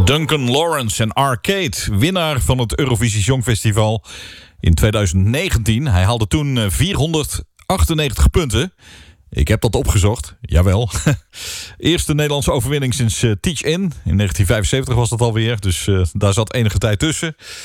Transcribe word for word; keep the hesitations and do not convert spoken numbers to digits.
Duncan Lawrence en Arcade, winnaar van het Eurovisie Songfestival in twintig negentien. Hij haalde toen vierhonderdachtennegentig punten. Ik heb dat opgezocht, jawel. Eerste Nederlandse overwinning sinds uh, Teach In. In negentien vijfenzeventig was dat alweer, dus uh, daar zat enige tijd tussen.